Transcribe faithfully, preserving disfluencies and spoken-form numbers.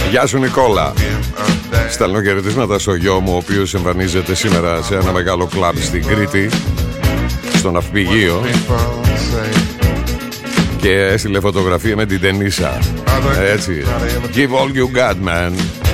Γεια σου Νικόλα. Στέλνω χαιρετίσματα στο γιο μου, ο οποίος εμφανίζεται σήμερα σε ένα μεγάλο κλαμπ στην Κρήτη, στο ναυπηγείο, και έστειλε φωτογραφία με την Τενίσα. Έτσι. Give all you got, man.